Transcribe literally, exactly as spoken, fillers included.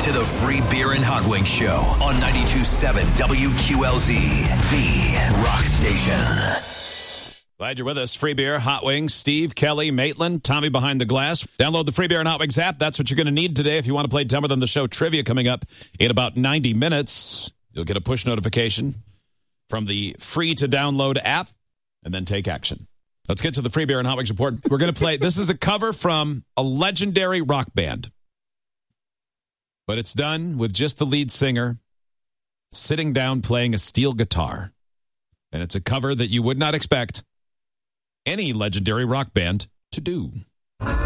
to the Free Beer and Hot Wings Show on ninety-two point seven W Q L Z, the rock station. Glad you're with us. Free Beer, Hot Wings, Steve, Kelly, Maitland, Tommy behind the glass. Download the Free Beer and Hot Wings app. That's what you're going to need today if you want to play Dumber Than the Show trivia coming up in about ninety minutes. You'll get a push notification from the free-to-download app and then take action. Let's get to the Free Beer and Hot Wings report. We're going to play, this is a cover from a legendary rock band. But it's done with just the lead singer sitting down playing a steel guitar. And it's a cover that you would not expect any legendary rock band to do.